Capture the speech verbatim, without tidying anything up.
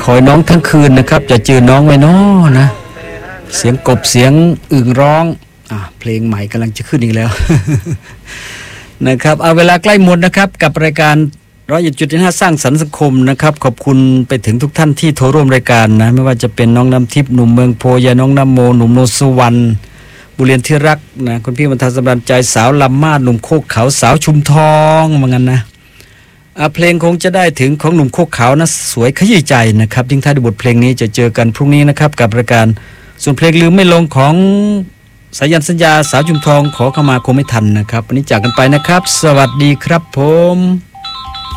คอยน้องทั้งคืนนะครับจะเจอน้องไว้น้อนะเสียงกบเสียงอึ่งร้องอ่ะเพลงใหม่กำลังจะขึ้นอีกแล้ว นะครับเอาเวลาใกล้หมดนะครับกับรายการร้อยจุดห้าสร้างสรรค์สังคมนะครับขอบคุณไปถึงทุกท่านที่โทรร่วมรายการนะไม่ว่าจะเป็นน้องน้ำทิพย์หนุ่มเมืองโพยาน้องน้ำโมหนุ่มโนสุวรรณบุเรียนที่รักนะคุณพี่บรรทัดสำราญใจสาวลำมาดหนุ่มโคกเขาสาวชุมทองว่างั้นนะเพลงคงจะได้ถึงของหนุ่มโคกเขานะสวยขยี้ใจนะครับทิ้งท้ายด้วยบทเพลงนี้จะเจอกันพรุ่งนี้นะครับกับรายการส่วนเพลงลืมไม่ลงของสายันสัญญาสาวชุมทองขอเข้ามาคงไม่ทันนะครับวันนี้จากกันไปนะครับสวัสดีครับผม